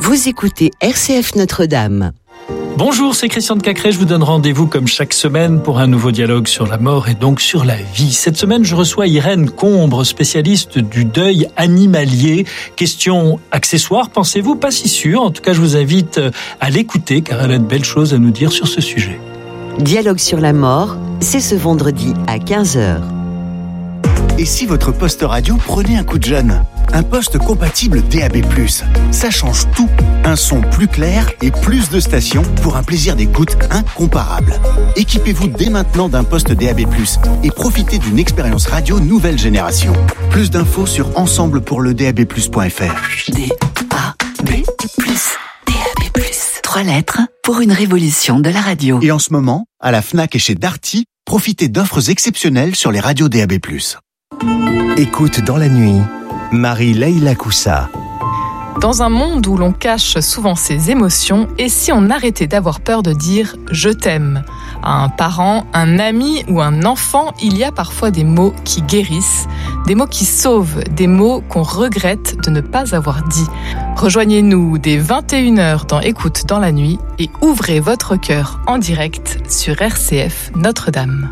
Vous écoutez RCF Notre-Dame. Bonjour, c'est Christian de Cacré. Je vous donne rendez-vous comme chaque semaine pour un nouveau dialogue sur la mort et donc sur la vie. Cette semaine, je reçois Irène Combre, spécialiste du deuil animalier. Question accessoire, pensez-vous? Pas si sûr. En tout cas, je vous invite à l'écouter car elle a de belles choses à nous dire sur ce sujet. Dialogue sur la mort, c'est ce vendredi à 15h. Et si votre poste radio prenait un coup de jeune? Un poste compatible DAB+. Ça change tout. Un son plus clair et plus de stations pour un plaisir d'écoute incomparable. Équipez-vous dès maintenant d'un poste DAB+, et profitez d'une expérience radio nouvelle génération. Plus d'infos sur ensemblepourledab+.fr. DAB+. DAB+. 3 lettres pour une révolution de la radio. Et en ce moment, à la Fnac et chez Darty, profitez d'offres exceptionnelles sur les radios DAB+. Écoute dans la nuit, Marie-Leila Koussa. Dans un monde où l'on cache souvent ses émotions, et si on arrêtait d'avoir peur de dire « je t'aime » à un parent, un ami ou un enfant, il y a parfois des mots qui guérissent, des mots qui sauvent, des mots qu'on regrette de ne pas avoir dit. Rejoignez-nous dès 21h dans Écoute dans la nuit et ouvrez votre cœur en direct sur RCF Notre-Dame.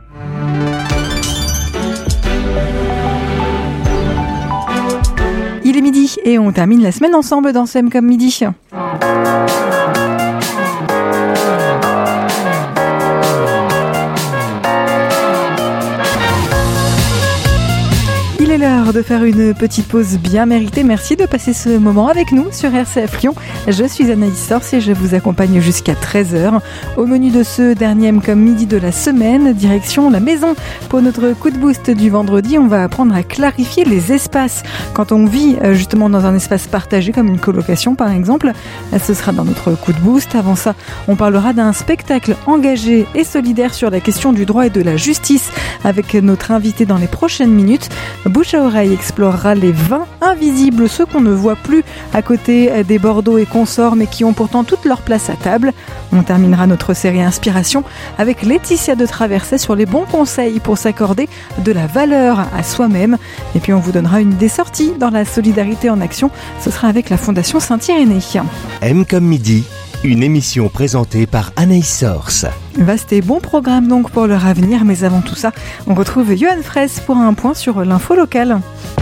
Il est midi et on termine la semaine ensemble dans Sème comme midi. Il est l'heure de faire une petite pause bien méritée. Merci de passer ce moment avec nous sur RCF Lyon. Je suis Anaïs Sors et je vous accompagne jusqu'à 13h. Au menu de ce dernier comme midi de la semaine, direction la maison. Pour notre coup de boost du vendredi, on va apprendre à clarifier les espaces. Quand on vit justement dans un espace partagé comme une colocation par exemple, ce sera dans notre coup de boost. Avant ça, on parlera d'un spectacle engagé et solidaire sur la question du droit et de la justice avec notre invité dans les prochaines minutes. Bouche à oreille explorera les vins invisibles, ceux qu'on ne voit plus à côté des Bordeaux et consorts, mais qui ont pourtant toute leur place à table. On terminera notre série Inspiration avec Laetitia de Traversée sur les bons conseils pour s'accorder de la valeur à soi-même. Et puis on vous donnera une idée sortie dans la solidarité en action. Ce sera avec la Fondation Saint-Irénée. M comme midi, une émission présentée par Anaïs Sors. Vaste et bon programme donc pour leur avenir, mais avant tout ça, on retrouve Johan Fraisse pour un point sur l'info locale.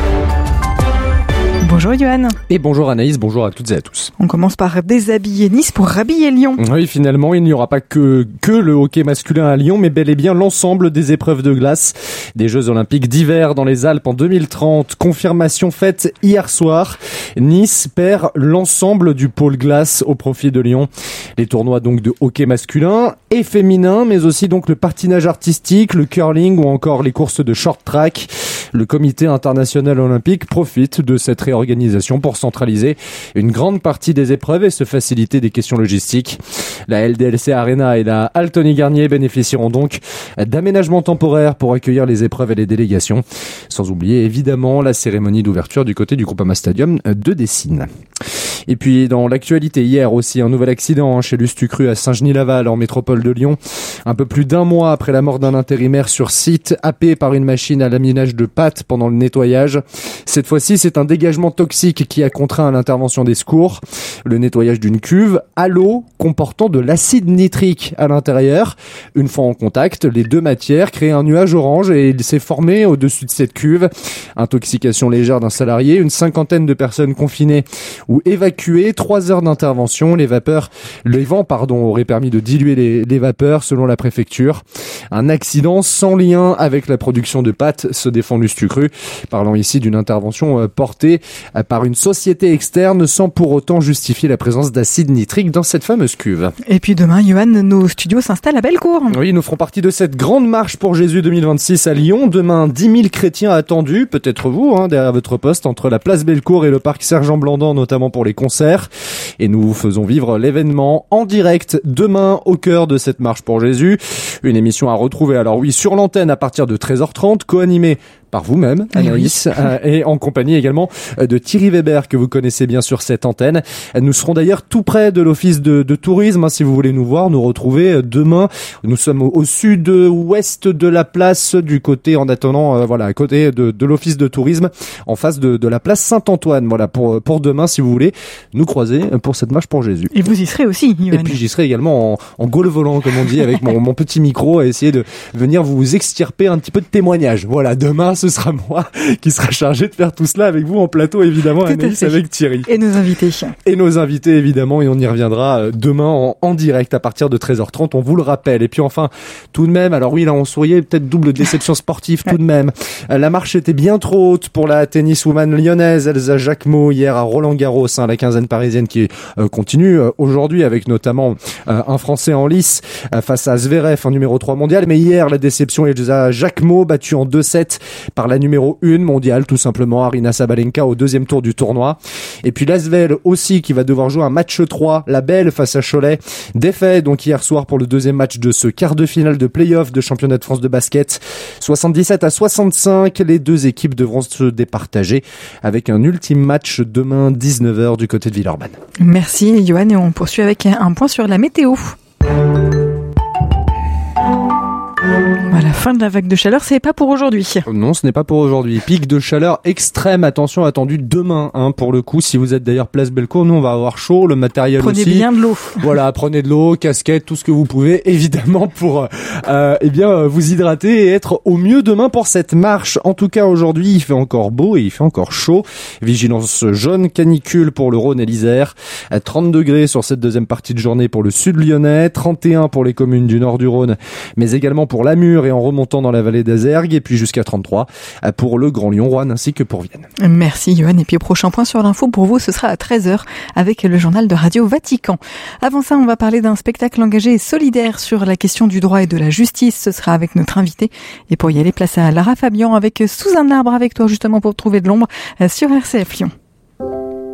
Bonjour Johan. Et bonjour Anaïs, bonjour à toutes et à tous. On commence par déshabiller Nice pour rhabiller Lyon. Oui, finalement, il n'y aura pas que le hockey masculin à Lyon, mais bel et bien l'ensemble des épreuves de glace des Jeux Olympiques d'hiver dans les Alpes en 2030. Confirmation faite hier soir. Nice perd l'ensemble du pôle glace au profit de Lyon. Les tournois donc de hockey masculin et féminin, mais aussi donc le patinage artistique, le curling ou encore les courses de short track. Le Comité international olympique profite de cette réorganisation pour centraliser une grande partie des épreuves et se faciliter des questions logistiques. La LDLC Arena et la Altony Garnier bénéficieront donc d'aménagements temporaires pour accueillir les épreuves et les délégations. Sans oublier évidemment la cérémonie d'ouverture du côté du Groupama Stadium de Dessines. Et puis dans l'actualité hier aussi, un nouvel accident chez l'Ustucru à Saint-Genis-Laval en métropole de Lyon. Un peu plus d'un mois après la mort d'un intérimaire sur site, happé par une machine à laminage de pâtes pendant le nettoyage. Cette fois-ci, c'est un dégagement toxique qui a contraint à l'intervention des secours. Le nettoyage d'une cuve à l'eau comportant de l'acide nitrique à l'intérieur. Une fois en contact, les deux matières créent un nuage orange et il s'est formé au-dessus de cette cuve. Intoxication légère d'un salarié, une 50aine de personnes confinées ou évacuées. 3 heures d'intervention. Les vents auraient permis de diluer les vapeurs selon la préfecture. Un accident sans lien avec la production de pâtes, se défend l'Ustucru, parlant ici d'une intervention portée par une société externe sans pour autant justifier la présence d'acide nitrique dans cette fameuse cuve. Et puis demain, Johan, nos studios s'installent à Bellecour. Oui, nous ferons partie de cette grande marche pour Jésus 2026 à Lyon. Demain, 10 000 chrétiens attendus, peut-être vous, derrière votre poste, entre la place Bellecour et le parc Sergent Blandan, notamment pour les concerts. Et nous vous faisons vivre l'événement en direct demain au cœur de cette marche pour Jésus. Une émission à retrouver, alors oui, sur l'antenne à partir de 13h30, co-animée par vous-même, Anaïs, et en compagnie également de Thierry Weber, que vous connaissez bien sur cette antenne. Nous serons d'ailleurs tout près de l'office de tourisme, si vous voulez nous voir, nous retrouver demain. Nous sommes au sud-ouest de la place, du côté, en attendant, à côté de l'office de tourisme, en face de la place Saint-Antoine. Voilà, pour demain, si vous voulez nous croiser pour cette marche pour Jésus. Et vous y serez aussi, Yoann. Et puis j'y serai également en gaule volant, comme on dit, avec mon petit micro, à essayer de venir vous extirper un petit peu de témoignages. Voilà, demain, ce sera moi qui sera chargé de faire tout cela avec vous en plateau, évidemment, Anaïs, avec Thierry. Et nos invités. Et nos invités, évidemment, et on y reviendra demain en direct à partir de 13h30, on vous le rappelle. Et puis enfin, tout de même, alors oui, là on souriait, peut-être double déception sportive tout de même. La marche était bien trop haute pour la tenniswoman lyonnaise Elsa Jacquemot hier à Roland-Garros, la quinzaine parisienne qui continue aujourd'hui avec notamment un Français en lice face à Zverev, en numéro 3 mondial. Mais hier, la déception, Elsa Jacquemot, battue en 2-7 par la numéro 1 mondiale, tout simplement, Aryna Sabalenka au deuxième tour du tournoi. Et puis Lasvel aussi, qui va devoir jouer un match 3, la belle face à Cholet. Défait donc hier soir pour le deuxième match de ce quart de finale de play-off de championnat de France de basket. 77-65, les deux équipes devront se départager avec un ultime match demain 19h du côté de Villeurbanne. Merci Yoann, et on poursuit avec un point sur la météo. Voilà, fin de la vague de chaleur, c'est pas pour aujourd'hui. Non, ce n'est pas pour aujourd'hui. Pic de chaleur extrême, attention, attendu demain, pour le coup. Si vous êtes d'ailleurs place Bellecour, nous on va avoir chaud, le matériel prenez aussi. Prenez bien de l'eau. Voilà, prenez de l'eau, casquette, tout ce que vous pouvez, évidemment, pour vous hydrater et être au mieux demain pour cette marche. En tout cas, aujourd'hui, il fait encore beau et il fait encore chaud. Vigilance jaune, canicule pour le Rhône et l'Isère. 30 degrés sur cette deuxième partie de journée pour le sud lyonnais, 31 pour les communes du nord du Rhône, mais également pour Namur et en remontant dans la vallée d'Azergues, et puis jusqu'à 33 pour le Grand Lyon, Roanne ainsi que pour Vienne. Merci Yoann, et puis prochain point sur l'info pour vous, ce sera à 13h avec le journal de Radio Vatican. Avant ça, on va parler d'un spectacle engagé et solidaire sur la question du droit et de la justice. Ce sera avec notre invité, et pour y aller, place à Lara Fabian avec Sous un arbre avec toi, justement pour trouver de l'ombre sur RCF Lyon.